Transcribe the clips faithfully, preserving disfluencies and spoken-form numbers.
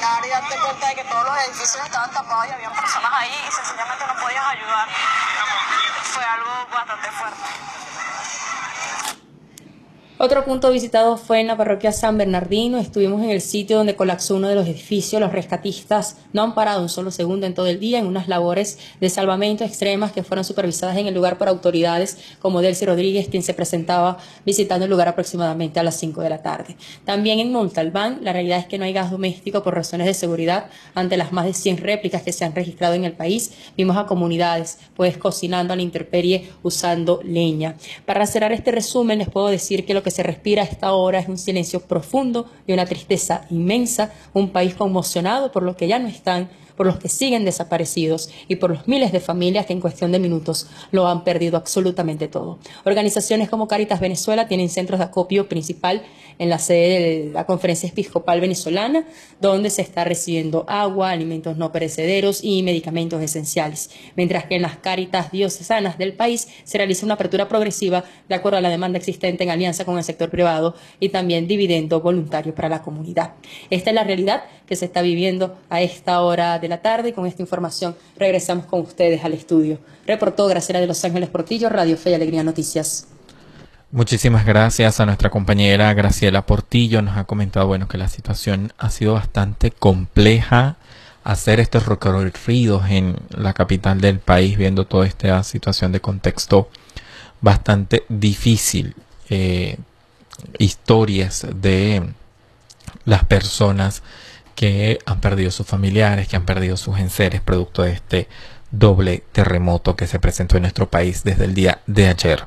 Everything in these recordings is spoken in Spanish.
caminar y darte cuenta de que todos los edificios estaban tapados y había personas ahí y sencillamente no podías ayudar. Fue algo bastante fuerte. Otro punto visitado fue en la parroquia San Bernardino. Estuvimos en el sitio donde colapsó uno de los edificios. Los rescatistas no han parado un solo segundo en todo el día en unas labores de salvamento extremas que fueron supervisadas en el lugar por autoridades como Delcy Rodríguez, quien se presentaba visitando el lugar aproximadamente a las cinco de la tarde. También en Montalbán, la realidad es que no hay gas doméstico por razones de seguridad. Ante las más de cien réplicas que se han registrado en el país, vimos a comunidades pues cocinando a la intemperie usando leña. Para cerrar este resumen, les puedo decir que lo que se respira a esta hora es un silencio profundo y una tristeza inmensa, un país conmocionado por los que ya no están, por los que siguen desaparecidos y por los miles de familias que en cuestión de minutos lo han perdido absolutamente todo. Organizaciones como Cáritas Venezuela tienen centros de acopio principal en la sede de la Conferencia Episcopal Venezolana, donde se está recibiendo agua, alimentos no perecederos y medicamentos esenciales, mientras que en las Cáritas diocesanas del país se realiza una apertura progresiva de acuerdo a la demanda existente en alianza con el sector privado y también dividendo voluntario para la comunidad. Esta es la realidad que se está viviendo a esta hora de la tarde y con esta información regresamos con ustedes al estudio. Reportó Graciela de Los Ángeles Portillo, Radio Fe y Alegría Noticias. Muchísimas gracias a nuestra compañera Graciela Portillo. Nos ha comentado bueno que la situación ha sido bastante compleja. Hacer estos recorridos en la capital del país viendo toda esta situación de contexto bastante difícil. Eh, historias de las personas que han perdido sus familiares, que han perdido sus enseres producto de este doble terremoto que se presentó en nuestro país desde el día de ayer.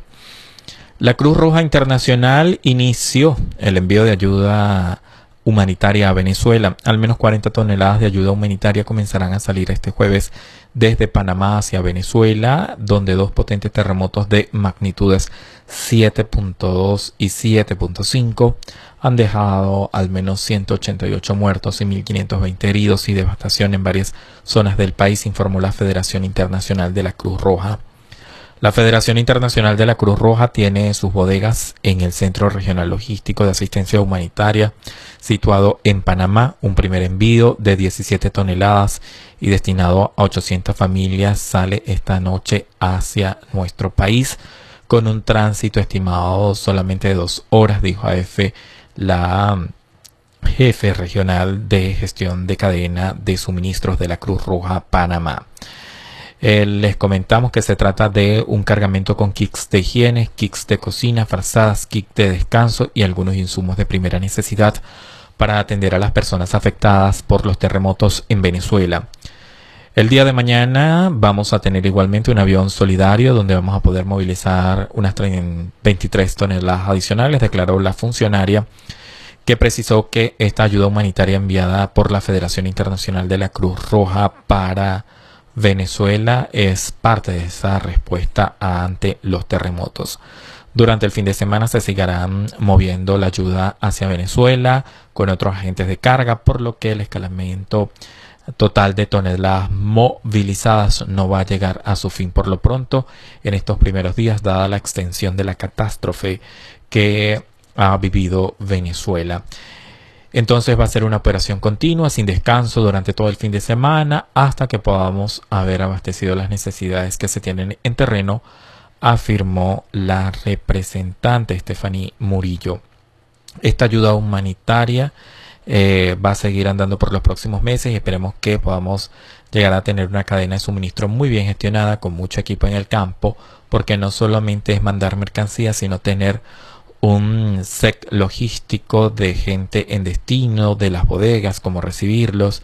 La Cruz Roja Internacional inició el envío de ayuda humanitaria a Venezuela. Al menos cuarenta toneladas de ayuda humanitaria comenzarán a salir este jueves desde Panamá hacia Venezuela, donde dos potentes terremotos de magnitudes siete punto dos y siete punto cinco han dejado al menos ciento ochenta y ocho muertos y mil quinientos veinte heridos y devastación en varias zonas del país, informó la Federación Internacional de la Cruz Roja. La Federación Internacional de la Cruz Roja tiene sus bodegas en el Centro Regional Logístico de Asistencia Humanitaria, situado en Panamá. Un primer envío de diecisiete toneladas y destinado a ochocientas familias sale esta noche hacia nuestro país, con un tránsito estimado solamente de dos horas, dijo A F la jefe regional de gestión de cadena de suministros de la Cruz Roja Panamá. Eh, les comentamos que se trata de un cargamento con kits de higiene, kits de cocina, frazadas, kits de descanso y algunos insumos de primera necesidad para atender a las personas afectadas por los terremotos en Venezuela. El día de mañana vamos a tener igualmente un avión solidario donde vamos a poder movilizar unas veintitrés toneladas adicionales, declaró la funcionaria, que precisó que esta ayuda humanitaria enviada por la Federación Internacional de la Cruz Roja para Venezuela es parte de esa respuesta ante los terremotos. Durante el fin de semana se seguirán moviendo la ayuda hacia Venezuela con otros agentes de carga, por lo que el escalamiento total de toneladas movilizadas no va a llegar a su fin por lo pronto en estos primeros días, dada la extensión de la catástrofe que ha vivido Venezuela. Entonces va a ser una operación continua, sin descanso, durante todo el fin de semana, hasta que podamos haber abastecido las necesidades que se tienen en terreno, afirmó la representante Stephanie Murillo. Esta ayuda humanitaria eh, va a seguir andando por los próximos meses y esperemos que podamos llegar a tener una cadena de suministro muy bien gestionada, con mucho equipo en el campo, porque no solamente es mandar mercancías, sino tener un set logístico de gente en destino, de las bodegas, cómo recibirlos,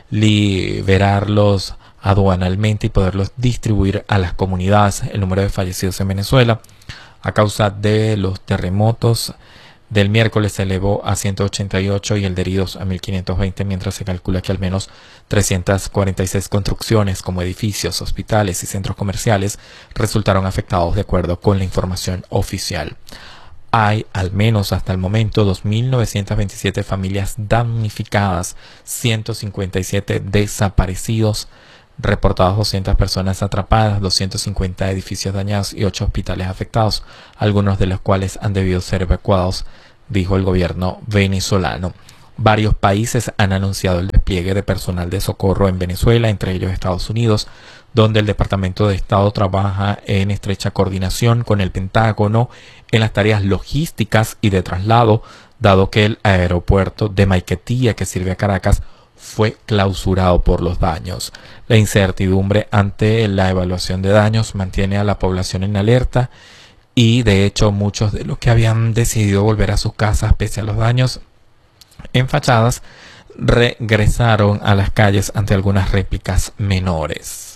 liberarlos aduanalmente y poderlos distribuir a las comunidades. El número de fallecidos en Venezuela a causa de los terremotos del miércoles se elevó a ciento ochenta y ocho y el de heridos a mil quinientos veinte, mientras se calcula que al menos trescientas cuarenta y seis construcciones como edificios, hospitales y centros comerciales resultaron afectados, de acuerdo con la información oficial. Hay al menos hasta el momento dos mil novecientas veintisiete familias damnificadas, ciento cincuenta y siete desaparecidos, reportados doscientas personas atrapadas, doscientos cincuenta edificios dañados y ocho hospitales afectados, algunos de los cuales han debido ser evacuados, dijo el gobierno venezolano. Varios países han anunciado el despliegue de personal de socorro en Venezuela, entre ellos Estados Unidos, donde el Departamento de Estado trabaja en estrecha coordinación con el Pentágono en las tareas logísticas y de traslado, dado que el aeropuerto de Maiquetía, que sirve a Caracas, fue clausurado por los daños. La incertidumbre ante la evaluación de daños mantiene a la población en alerta y, de hecho, muchos de los que habían decidido volver a sus casas pese a los daños en fachadas regresaron a las calles ante algunas réplicas menores.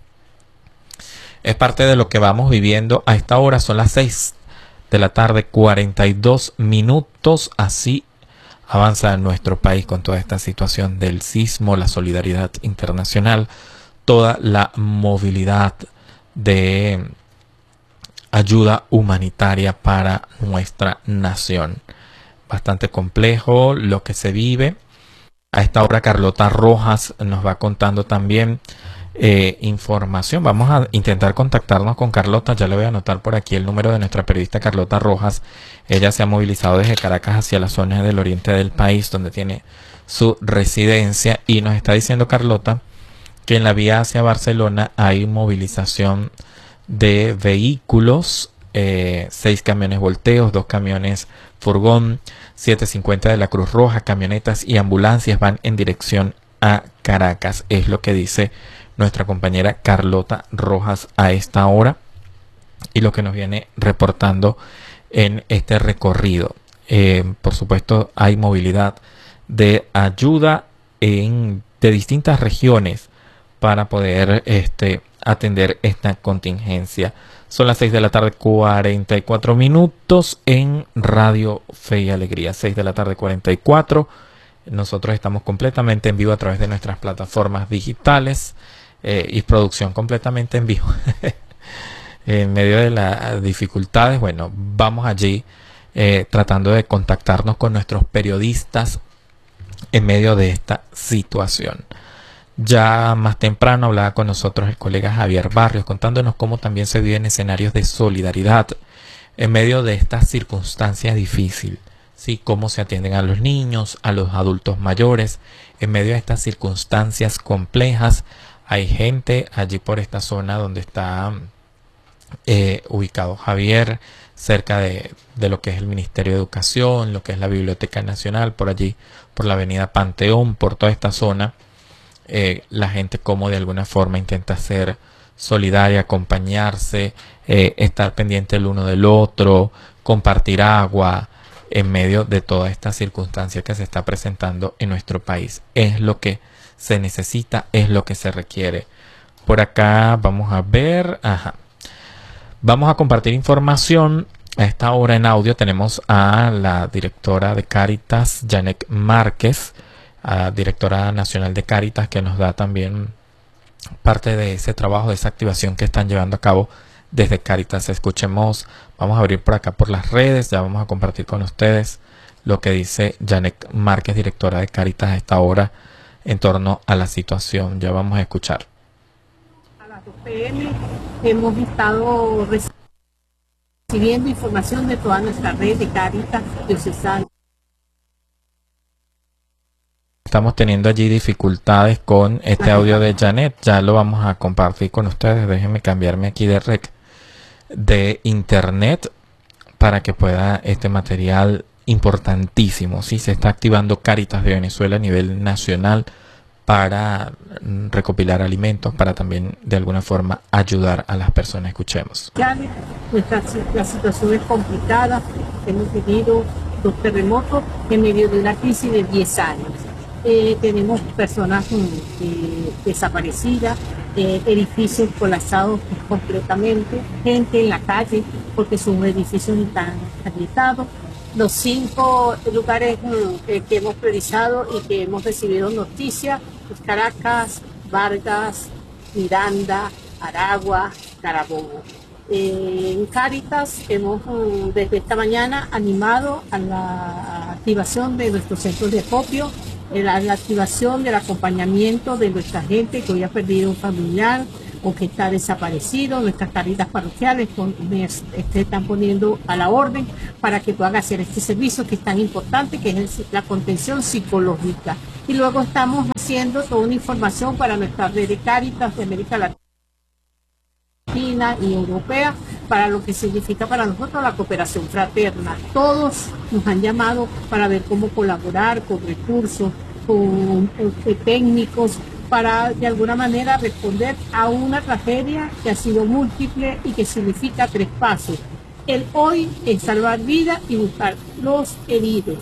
Es parte de lo que vamos viviendo a esta hora. Son las seis de la tarde, cuarenta y dos minutos. Así avanza nuestro país con toda esta situación del sismo, la solidaridad internacional, toda la movilidad de ayuda humanitaria para nuestra nación. Bastante complejo lo que se vive. A esta hora Carlota Rojas nos va contando también eh, información. Vamos a intentar contactarnos con Carlota. Ya le voy a anotar por aquí el número de nuestra periodista Carlota Rojas. Ella se ha movilizado desde Caracas hacia las zonas del oriente del país, donde tiene su residencia, y nos está diciendo Carlota que en la vía hacia Barcelona hay movilización de vehículos, eh, seis camiones volteos, dos camiones furgón, setecientos cincuenta de la Cruz Roja, camionetas y ambulancias van en dirección a Caracas. Es lo que dice nuestra compañera Carlota Rojas a esta hora y lo que nos viene reportando en este recorrido. Eh, por supuesto, hay movilidad de ayuda en, de distintas regiones para poder este, atender esta contingencia. Son las seis de la tarde, cuarenta y cuatro minutos en Radio Fe y Alegría. seis de la tarde, cuarenta y cuatro. Nosotros estamos completamente en vivo a través de nuestras plataformas digitales eh, y producción completamente en vivo. En medio de las dificultades, bueno, vamos allí eh, tratando de contactarnos con nuestros periodistas en medio de esta situación. Ya más temprano hablaba con nosotros el colega Javier Barrios, contándonos cómo también se viven escenarios de solidaridad en medio de esta circunstancia difícil. Sí, cómo se atienden a los niños, a los adultos mayores, en medio de estas circunstancias complejas. Hay gente allí por esta zona donde está eh, ubicado Javier, cerca de, de lo que es el Ministerio de Educación, lo que es la Biblioteca Nacional, por allí, por la avenida Panteón, por toda esta zona. Eh, la gente como de alguna forma intenta ser solidaria, acompañarse, eh, estar pendiente el uno del otro, compartir agua en medio de toda esta circunstancia que se está presentando en nuestro país. Es lo que se necesita, es lo que se requiere. Por acá vamos a ver, ajá. Vamos a compartir información. A esta hora en audio tenemos a la directora de Cáritas, Janet Márquez, a directora nacional de Cáritas, que nos da también parte de ese trabajo, de esa activación que están llevando a cabo desde Cáritas. Escuchemos, vamos a abrir por acá por las redes, ya vamos a compartir con ustedes lo que dice Janet Márquez, directora de Cáritas a esta hora en torno a la situación. Ya vamos a escuchar. A las dos pe eme hemos estado recibiendo información de toda nuestra red de Cáritas diocesana. Estamos teniendo allí dificultades con este audio de Janet. Ya lo vamos a compartir con ustedes. Déjenme cambiarme aquí de rec de internet para que pueda este material importantísimo. Sí, se está activando Cáritas de Venezuela a nivel nacional para recopilar alimentos, para también de alguna forma ayudar a las personas. Escuchemos. Nuestra, la situación es complicada. Hemos vivido dos terremotos en medio de una crisis de diez años. Eh, tenemos personas eh, desaparecidas, eh, edificios colapsados completamente, gente en la calle porque sus edificios están habitados. Los cinco lugares eh, que hemos precisado y que hemos recibido noticias, pues Caracas, Vargas, Miranda, Aragua, Carabobo. Eh, en Cáritas hemos desde esta mañana animado a la activación de nuestros centros de acopio, La, la activación del acompañamiento de nuestra gente que hoy ha perdido un familiar, o que está desaparecido. Nuestras caritas parroquiales con, me, este, están poniendo a la orden para que puedan hacer este servicio que es tan importante, que es el, la contención psicológica. Y luego estamos haciendo toda una información para nuestra red de Cáritas de América Latina y europea, para lo que significa para nosotros la cooperación fraterna. Todos nos han llamado para ver cómo colaborar con recursos, con eh, técnicos, para de alguna manera responder a una tragedia que ha sido múltiple y que significa tres pasos. El hoy es salvar vidas y buscar los heridos.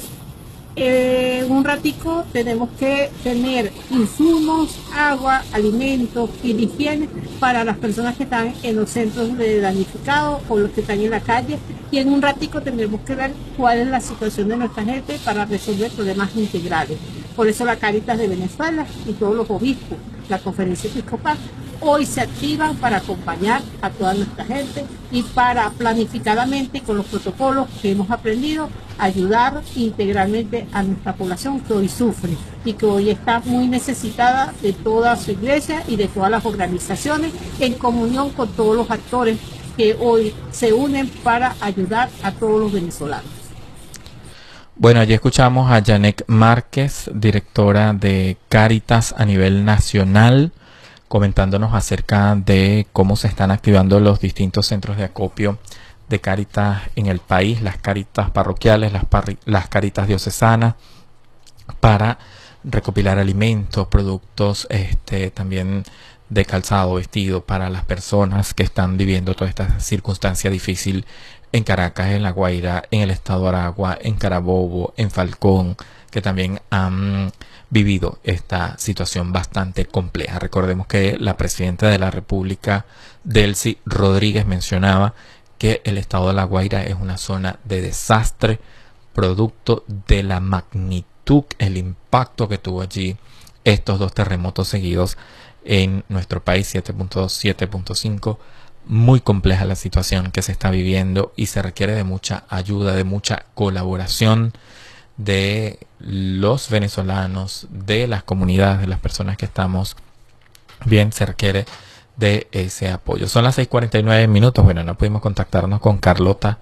Eh, un ratico tenemos que tener insumos, agua, alimentos y higiene para las personas que están en los centros de damnificados o los que están en la calle, y en un ratico tendremos que ver cuál es la situación de nuestra gente para resolver problemas integrales. Por eso la Cáritas de Venezuela y todos los obispos, la Conferencia Episcopal, hoy se activan para acompañar a toda nuestra gente y para planificadamente, con los protocolos que hemos aprendido, ayudar integralmente a nuestra población que hoy sufre y que hoy está muy necesitada de toda su iglesia y de todas las organizaciones, en comunión con todos los actores que hoy se unen para ayudar a todos los venezolanos. Bueno, allí escuchamos a Janet Márquez, directora de Cáritas a nivel nacional, comentándonos acerca de cómo se están activando los distintos centros de acopio de Cáritas en el país, las Cáritas parroquiales, las, parri las Cáritas diocesanas, para recopilar alimentos, productos, este, también de calzado, vestido para las personas que están viviendo toda esta circunstancia difícil en Caracas, en La Guaira, en el estado Aragua, en Carabobo, en Falcón, que también han vivido esta situación bastante compleja. Recordemos que la presidenta de la República, Delcy Rodríguez, mencionaba que el estado de La Guaira es una zona de desastre, producto de la magnitud, el impacto que tuvo allí estos dos terremotos seguidos en nuestro país, siete punto dos, siete punto cinco. Muy compleja la situación que se está viviendo y se requiere de mucha ayuda, de mucha colaboración de los venezolanos, de las comunidades, de las personas que estamos bien. Se requiere de ese apoyo. Son las seis cuarenta y nueve minutos. Bueno, no pudimos contactarnos con Carlota.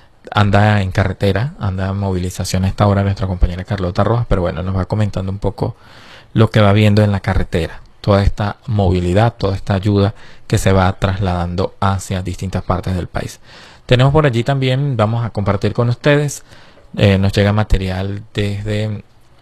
Anda en carretera, anda en movilización a esta hora nuestra compañera Carlota Rojas, pero bueno, nos va comentando un poco lo que va viendo en la carretera. Toda esta movilidad, toda esta ayuda que se va trasladando hacia distintas partes del país. Tenemos por allí también, vamos a compartir con ustedes, eh, nos llega material desde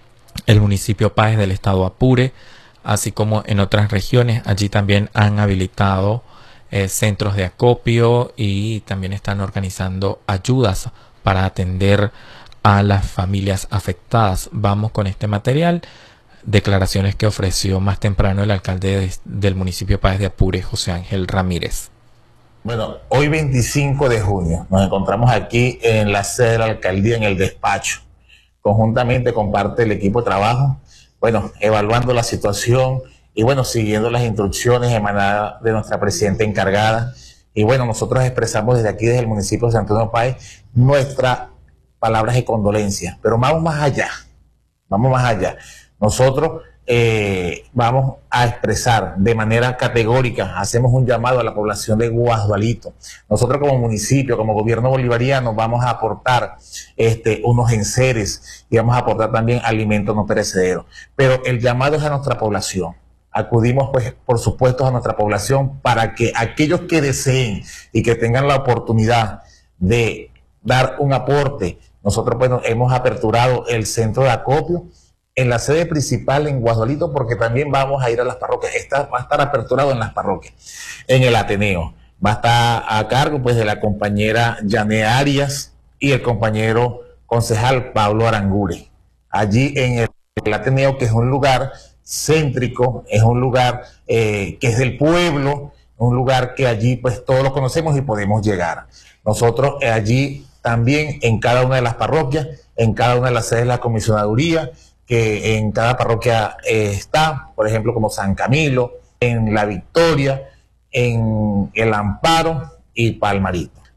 el municipio Páez del estado Apure, así como en otras regiones. Allí también han habilitado eh, centros de acopio y también están organizando ayudas para atender a las familias afectadas. Vamos con este material. Declaraciones que ofreció más temprano el alcalde de, del municipio Páez de Apure, José Ángel Ramírez. Bueno, hoy veinticinco de junio nos encontramos aquí en la sede de la alcaldía, en el despacho, conjuntamente con parte del equipo de trabajo, bueno, evaluando la situación y bueno, siguiendo las instrucciones emanadas de nuestra presidenta encargada. Y bueno, nosotros expresamos desde aquí, desde el municipio de San Antonio Páez, nuestras palabras de condolencia, pero vamos más allá, vamos más allá. Nosotros eh, vamos a expresar de manera categórica, hacemos un llamado a la población de Guasdualito. Nosotros como municipio, como gobierno bolivariano, vamos a aportar este, unos enseres y vamos a aportar también alimentos no perecederos. Pero el llamado es a nuestra población. Acudimos, pues, por supuesto, a nuestra población para que aquellos que deseen y que tengan la oportunidad de dar un aporte, nosotros pues, hemos aperturado el centro de acopio en la sede principal en Guasdualito, porque también vamos a ir a las parroquias. Esta va a estar aperturado en las parroquias, en el Ateneo. Va a estar a cargo pues de la compañera Yané Arias y el compañero concejal Pablo Arangure. Allí en el, el Ateneo, que es un lugar céntrico, es un lugar eh, que es del pueblo, un lugar que allí pues todos lo conocemos y podemos llegar. Nosotros eh, allí también en cada una de las parroquias, en cada una de las sedes de la comisionaduría, que en cada parroquia eh, está, por ejemplo, como San Camilo, en La Victoria, en El Amparo y Palmarito.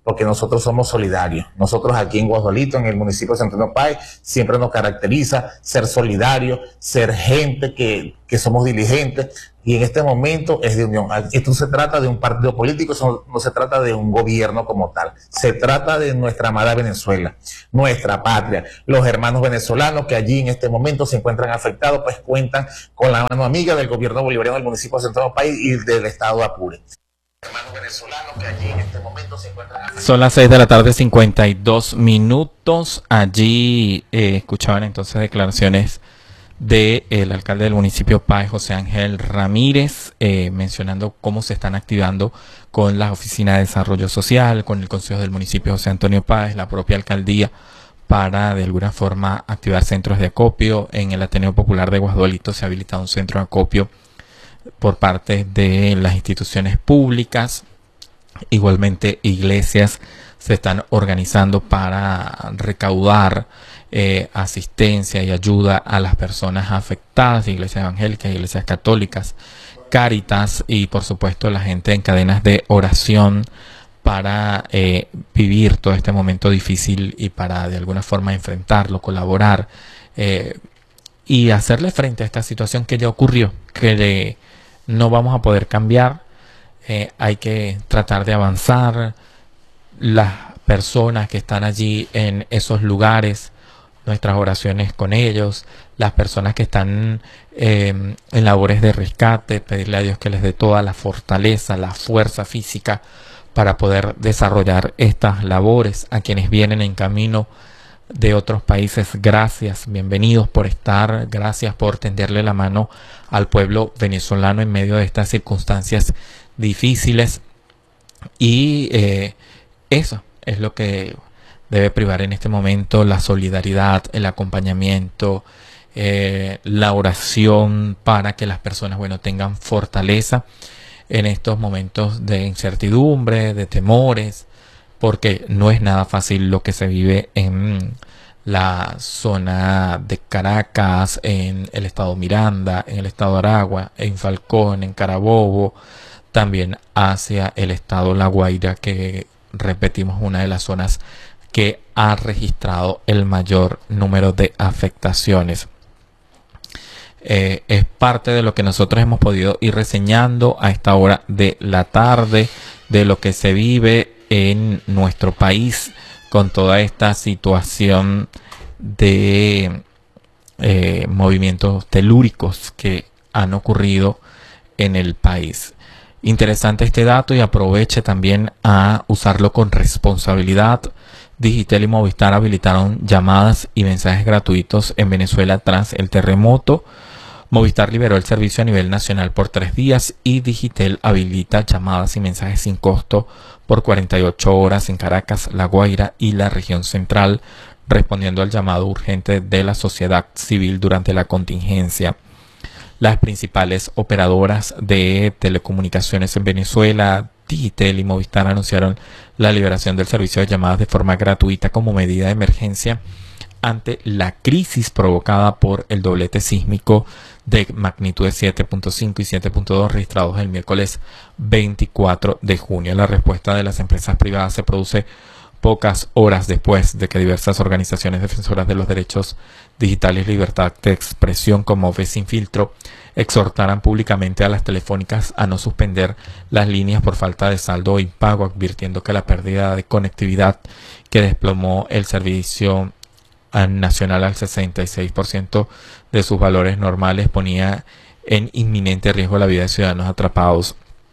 porque nosotros somos solidarios. Nosotros aquí en Guasdualito, en el municipio de Santo Antonio Páez, siempre nos caracteriza ser solidarios, ser gente que, que somos diligentes, y en este momento es de unión. Esto se trata de un partido político, eso no se trata de un gobierno como tal. Se trata de nuestra amada Venezuela, nuestra patria. Los hermanos venezolanos que allí en este momento se encuentran afectados, pues cuentan con la mano amiga del gobierno bolivariano del municipio de Santo Antonio Páez y del estado de Apure. Hermanos venezolanos que allí en este momento se encuentran afectados. Son las seis de la tarde, cincuenta y dos minutos. Allí eh, escuchaban entonces declaraciones del alcalde del municipio Páez, José Ángel Ramírez, eh, mencionando cómo se están activando con la Oficina de Desarrollo Social, con el Consejo del municipio José Antonio Páez, la propia alcaldía, para de alguna forma activar centros de acopio. En el Ateneo Popular de Guasdualito se ha habilitado un centro de acopio por parte de las instituciones públicas. Igualmente iglesias se están organizando para recaudar eh, asistencia y ayuda a las personas afectadas, iglesias evangélicas, iglesias católicas, Cáritas y por supuesto la gente en cadenas de oración para eh, vivir todo este momento difícil y para de alguna forma enfrentarlo, colaborar eh, y hacerle frente a esta situación que ya ocurrió, que le, no vamos a poder cambiar. Eh, hay que tratar de avanzar. Las personas que están allí en esos lugares, nuestras oraciones con ellos, las personas que están eh, en labores de rescate, pedirle a Dios que les dé toda la fortaleza, la fuerza física para poder desarrollar estas labores. A quienes vienen en camino de otros países, gracias, bienvenidos por estar, gracias por tenderle la mano al pueblo venezolano en medio de estas circunstancias difíciles. Y eh, eso es lo que debe privar en este momento: la solidaridad, el acompañamiento, eh, la oración, para que las personas, bueno, tengan fortaleza en estos momentos de incertidumbre, de temores, porque no es nada fácil lo que se vive en la zona de Caracas, en el estado Miranda, en el estado Aragua, en Falcón, en Carabobo, también hacia el estado La Guaira, que repetimos, una de las zonas que ha registrado el mayor número de afectaciones. Eh, es parte de lo que nosotros hemos podido ir reseñando a esta hora de la tarde, de lo que se vive en nuestro país con toda esta situación de eh, movimientos telúricos que han ocurrido en el país. Interesante este dato, y aproveche también a usarlo con responsabilidad. Digitel y Movistar habilitaron llamadas y mensajes gratuitos en Venezuela tras el terremoto. Movistar liberó el servicio a nivel nacional por tres días y Digitel habilita llamadas y mensajes sin costo por cuarenta y ocho horas en Caracas, La Guaira y la región central, respondiendo al llamado urgente de la sociedad civil durante la contingencia. Las principales operadoras de telecomunicaciones en Venezuela, Digitel y Movistar, anunciaron la liberación del servicio de llamadas de forma gratuita como medida de emergencia ante la crisis provocada por el doblete sísmico de magnitudes siete punto cinco y siete punto dos registrados el miércoles veinticuatro de junio. La respuesta de las empresas privadas se produce pocas horas después de que diversas organizaciones defensoras de los derechos digitales y libertad de expresión, como Ve Sin Filtro, exhortaran públicamente a las telefónicas a no suspender las líneas por falta de saldo o impago, advirtiendo que la pérdida de conectividad que desplomó el servicio nacional al sesenta y seis por ciento de sus valores normales ponía en inminente riesgo la vida de ciudadanos atrapados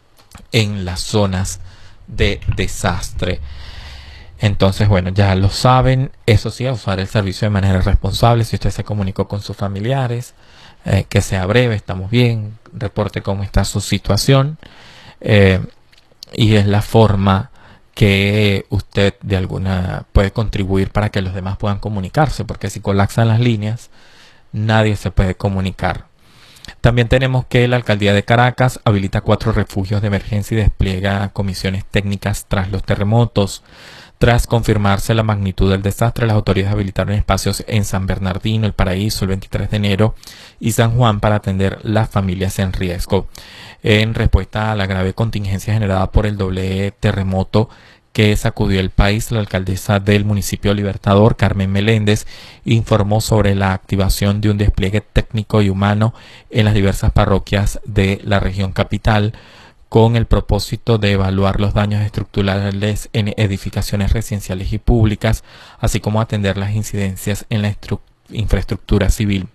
en las zonas de desastre. Entonces, bueno, ya lo saben. Eso sí, a usar el servicio de manera responsable. Si usted se comunicó con sus familiares, eh, que sea breve, estamos bien, reporte cómo está su situación, eh, y es la forma que usted de alguna puede contribuir para que los demás puedan comunicarse, porque si colapsan las líneas, nadie se puede comunicar. También tenemos que la alcaldía de Caracas habilita cuatro refugios de emergencia y despliega comisiones técnicas tras los terremotos. Tras confirmarse la magnitud del desastre, las autoridades habilitaron espacios en San Bernardino, El Paraíso, el veintitrés de enero y San Juan para atender las familias en riesgo. En respuesta a la grave contingencia generada por el doble terremoto que sacudió el país, la alcaldesa del municipio Libertador, Carmen Meléndez, informó sobre la activación de un despliegue técnico y humano en las diversas parroquias de la región capital, con el propósito de evaluar los daños estructurales en edificaciones residenciales y públicas, así como atender las incidencias en la infraestructura civil.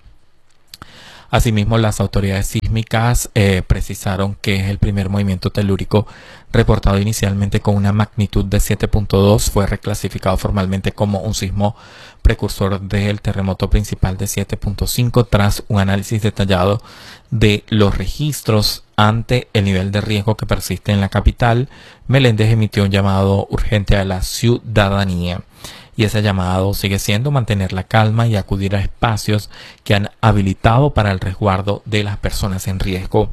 Asimismo, las autoridades sísmicas eh, precisaron que es el primer movimiento telúrico reportado inicialmente con una magnitud de siete punto dos. Fue reclasificado formalmente como un sismo precursor del terremoto principal de siete punto cinco tras un análisis detallado de los registros. Ante el nivel de riesgo que persiste en la capital, Meléndez emitió un llamado urgente a la ciudadanía. Y ese llamado sigue siendo mantener la calma y acudir a espacios que han habilitado para el resguardo de las personas en riesgo.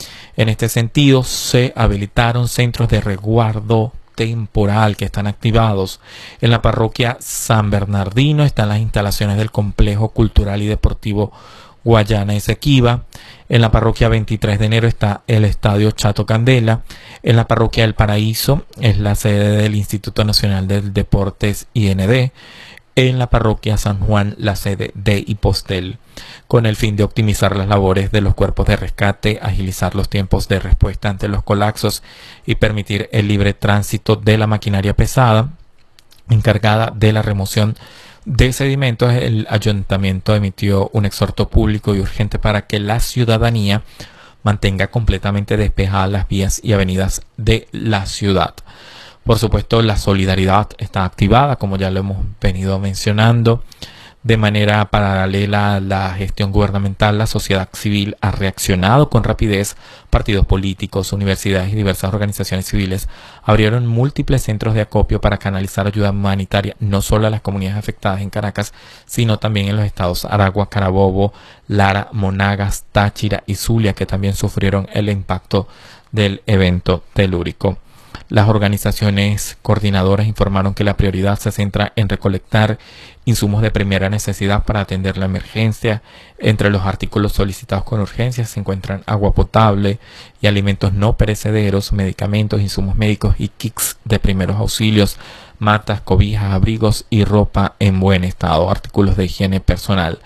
En este sentido, se habilitaron centros de resguardo temporal que están activados. En la parroquia San Bernardino están las instalaciones del Complejo Cultural y Deportivo Guayana Esequiba. En la parroquia veintitrés de enero está el Estadio Chato Candela. En la parroquia del Paraíso es la sede del Instituto Nacional del Deportes I N D. En la parroquia San Juan, la sede de Hipostel, con el fin de optimizar las labores de los cuerpos de rescate, agilizar los tiempos de respuesta ante los colapsos y permitir el libre tránsito de la maquinaria pesada encargada de la remoción de sedimentos. El ayuntamiento emitió un exhorto público y urgente para que la ciudadanía mantenga completamente despejadas las vías y avenidas de la ciudad. Por supuesto, la solidaridad está activada, como ya lo hemos venido mencionando. De manera paralela a la gestión gubernamental, la sociedad civil ha reaccionado con rapidez. Partidos políticos, universidades y diversas organizaciones civiles abrieron múltiples centros de acopio para canalizar ayuda humanitaria, no solo a las comunidades afectadas en Caracas, sino también en los estados Aragua, Carabobo, Lara, Monagas, Táchira y Zulia, que también sufrieron el impacto del evento telúrico. Las organizaciones coordinadoras informaron que la prioridad se centra en recolectar insumos de primera necesidad para atender la emergencia. Entre los artículos solicitados con urgencia se encuentran agua potable y alimentos no perecederos, medicamentos, insumos médicos y kits de primeros auxilios, matas, cobijas, abrigos y ropa en buen estado, artículos de higiene personal.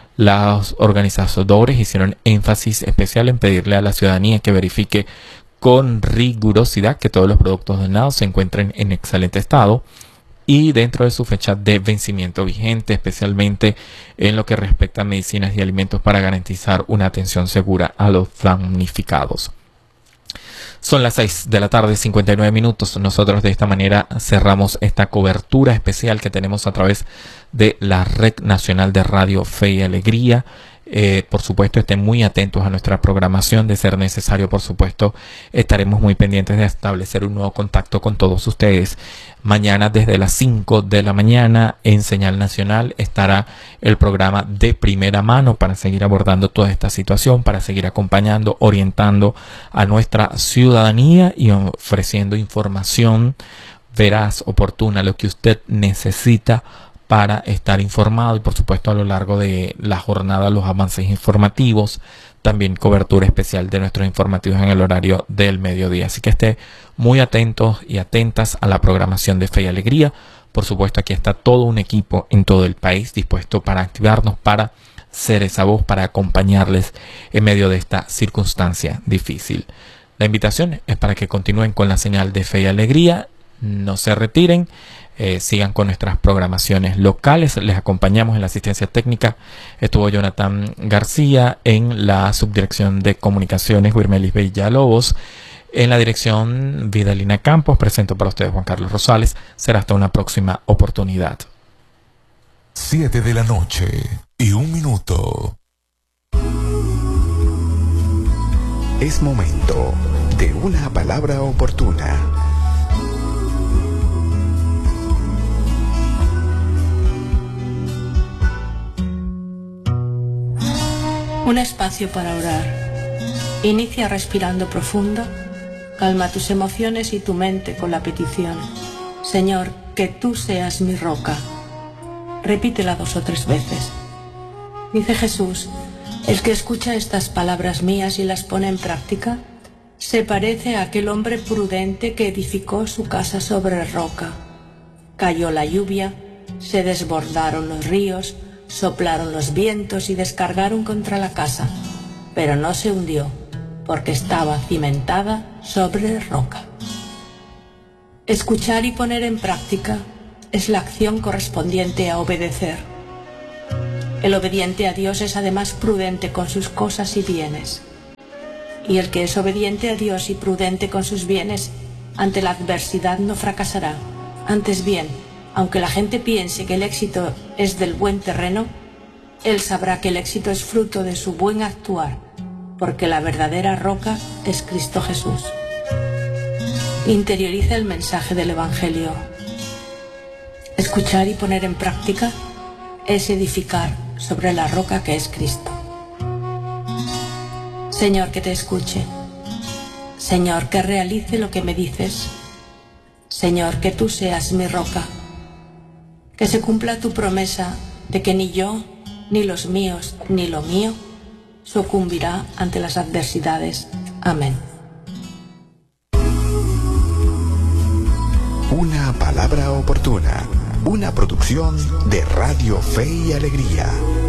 Los organizadores hicieron énfasis especial en pedirle a la ciudadanía que verifique con rigurosidad que todos los productos donados se encuentren en excelente estado y dentro de su fecha de vencimiento vigente, especialmente en lo que respecta a medicinas y alimentos, para garantizar una atención segura a los damnificados. Son las seis de la tarde, cincuenta y nueve minutos. Nosotros de esta manera cerramos esta cobertura especial que tenemos a través de la Red Nacional de Radio Fe y Alegría. Eh, por supuesto, estén muy atentos a nuestra programación. De ser necesario, por supuesto, estaremos muy pendientes de establecer un nuevo contacto con todos ustedes. Mañana desde las cinco de la mañana en Señal Nacional estará el programa de primera mano para seguir abordando toda esta situación, para seguir acompañando, orientando a nuestra ciudadanía y ofreciendo información veraz, oportuna, lo que usted necesita para estar informado, y por supuesto a lo largo de la jornada los avances informativos, también cobertura especial de nuestros informativos en el horario del mediodía. Así que esté muy atentos y atentas a la programación de Fe y Alegría. Por supuesto, aquí está todo un equipo en todo el país dispuesto para activarnos, para ser esa voz, para acompañarles en medio de esta circunstancia difícil. La invitación es para que continúen con la señal de Fe y Alegría, no se retiren. Eh, sigan con nuestras programaciones locales. Les acompañamos en la asistencia técnica. Estuvo Jonathan García, en la subdirección de comunicaciones Wirmelis Villalobos, en la dirección Vidalina Campos. Presento para ustedes Juan Carlos Rosales. Será hasta una próxima oportunidad. Siete de la noche y un minuto. Es momento de una palabra oportuna. Un espacio para orar. Inicia respirando profundo. Calma tus emociones y tu mente con la petición: Señor, que tú seas mi roca. Repítela dos o tres veces. Dice Jesús: el que escucha estas palabras mías y las pone en práctica, Se parece a aquel hombre prudente que edificó su casa sobre roca. Cayó la lluvia, se desbordaron los ríos, soplaron los vientos y descargaron contra la casa, pero no se hundió, porque estaba cimentada sobre roca. Escuchar y poner en práctica es la acción correspondiente a obedecer. El obediente a Dios es además prudente con sus cosas y bienes. Y el que es obediente a Dios y prudente con sus bienes, ante la adversidad no fracasará. Antes bien, aunque la gente piense que el éxito es del buen terreno, él sabrá que el éxito es fruto de su buen actuar, porque la verdadera roca es Cristo Jesús. Interioriza el mensaje del Evangelio. Escuchar y poner en práctica es edificar sobre la roca que es Cristo. Señor, que te escuche. Señor, que realice lo que me dices. Señor, que tú seas mi roca. Que se cumpla tu promesa de que ni yo, ni los míos, ni lo mío sucumbirá ante las adversidades. Amén. Una palabra oportuna. Una producción de Radio Fe y Alegría.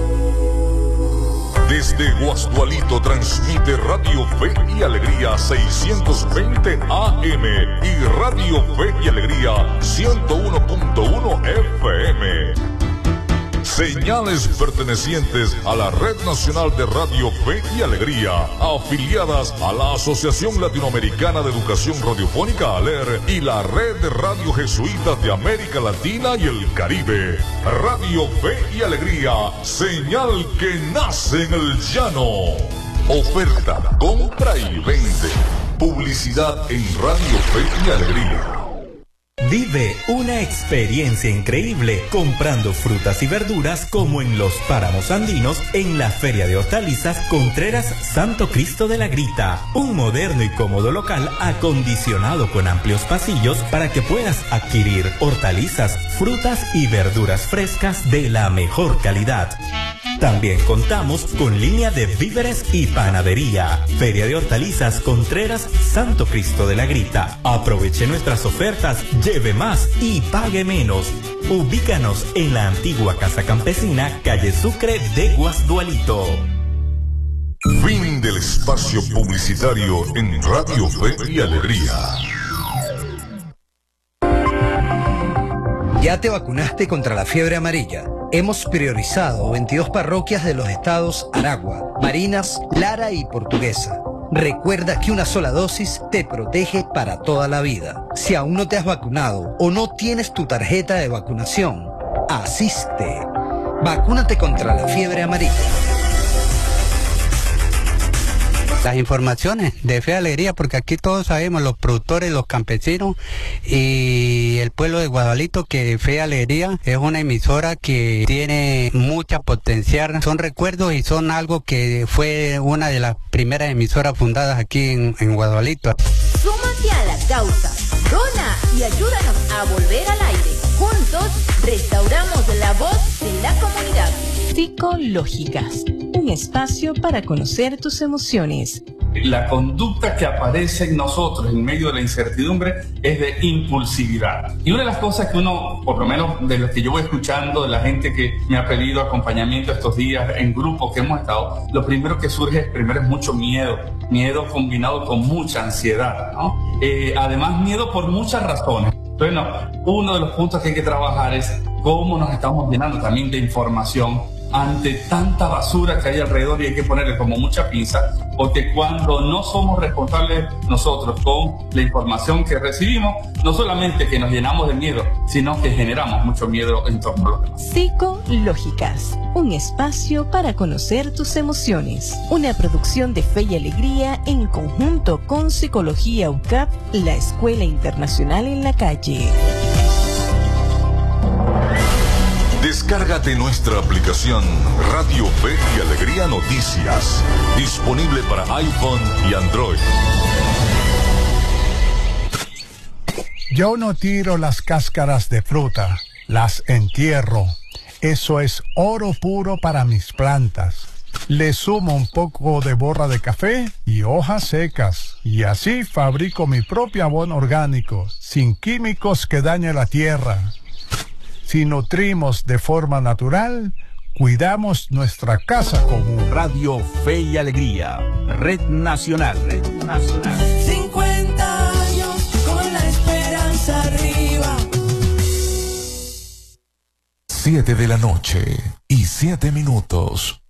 Desde Guasdualito transmite Radio Fe y Alegría seiscientos veinte A M y Radio Fe y Alegría ciento uno punto uno F M. Señales pertenecientes a la Red Nacional de Radio Fe y Alegría, afiliadas a la Asociación Latinoamericana de Educación Radiofónica ALER y la Red de Radio Jesuitas de América Latina y el Caribe. Radio Fe y Alegría, señal que nace en el llano. Oferta, compra y vende. Publicidad en Radio Fe y Alegría. Vive una experiencia increíble comprando frutas y verduras como en los páramos andinos en la Feria de Hortalizas Contreras Santo Cristo de la Grita. Un moderno y cómodo local acondicionado con amplios pasillos para que puedas adquirir hortalizas, frutas y verduras frescas de la mejor calidad. También contamos con línea de víveres y panadería. Feria de Hortalizas Contreras Santo Cristo de la Grita. Aproveche nuestras ofertas, lleve más y pague menos. Ubícanos en la antigua Casa Campesina, calle Sucre de Guasdualito. Fin del espacio publicitario en Radio Fe y Alegría. ¿Ya te vacunaste contra la fiebre amarilla? Hemos priorizado veintidós parroquias de los estados Aragua, Barinas, Lara y Portuguesa. Recuerda que una sola dosis te protege para toda la vida. Si aún no te has vacunado o no tienes tu tarjeta de vacunación, asiste. Vacúnate contra la fiebre amarilla. Las informaciones de Fe y Alegría, porque aquí todos sabemos, los productores, los campesinos y el pueblo de Guasdualito, que Fe y Alegría es una emisora que tiene mucha potencial. Son recuerdos y son algo que fue una de las primeras emisoras fundadas aquí en, en Guasdualito. Súmate a la causa, dona y ayúdanos a volver al aire. Juntos restauramos la voz de la comunidad. Psicológicas, un espacio para conocer tus emociones. La conducta que aparece en nosotros en medio de la incertidumbre es de impulsividad. Y una de las cosas que uno, por lo menos de lo que yo voy escuchando, de la gente que me ha pedido acompañamiento estos días en grupos que hemos estado, lo primero que surge es, primero es mucho miedo, miedo combinado con mucha ansiedad, ¿no? Eh, además, miedo por muchas razones. Bueno, uno de los puntos que hay que trabajar es cómo nos estamos llenando también de información ante tanta basura que hay alrededor, y hay que ponerle como mucha pinza, porque cuando no somos responsables nosotros con la información que recibimos, no solamente que nos llenamos de miedo, sino que generamos mucho miedo en torno a los demás. Psicológicas, un espacio para conocer tus emociones. Una producción de Fe y Alegría en conjunto con Psicología U C A P, la Escuela Internacional en la Calle. Descárgate nuestra aplicación Radio Fe y Alegría Noticias, disponible para iPhone y Android. Yo no tiro las cáscaras de fruta, las entierro. Eso es oro puro para mis plantas. Le sumo un poco de borra de café y hojas secas. Y así fabrico mi propio abono orgánico, sin químicos que dañen la tierra. Si nutrimos de forma natural, cuidamos nuestra casa común. Radio Fe y Alegría, Red Nacional. Red Nacional. cincuenta años con la esperanza arriba. Siete de la noche y siete minutos.